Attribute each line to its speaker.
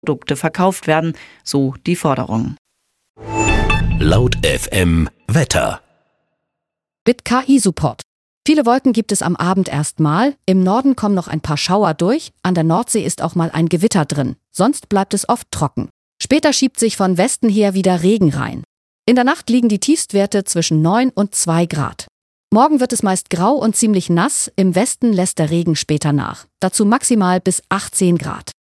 Speaker 1: Produkte verkauft werden, so die Forderung.
Speaker 2: Laut FM Wetter.
Speaker 3: Mit KI-Support. Viele Wolken gibt es am Abend erstmal. Im Norden kommen noch ein paar Schauer durch. An der Nordsee ist auch mal ein Gewitter drin. Sonst bleibt es oft trocken. Später schiebt sich von Westen her wieder Regen rein. In der Nacht liegen die Tiefstwerte zwischen 9 und 2 Grad. Morgen wird es meist grau und ziemlich nass. Im Westen lässt der Regen später nach. Dazu maximal bis 18 Grad.